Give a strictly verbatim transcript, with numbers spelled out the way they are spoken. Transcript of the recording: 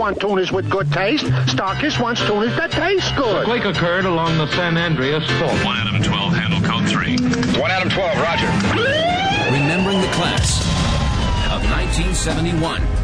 want tuners with good taste. Starkist wants tuners that taste good. The quake occurred along the San Andreas Fault. one Adam twelve, handle code three. one Adam twelve, roger. Remembering the class of nineteen seventy-one.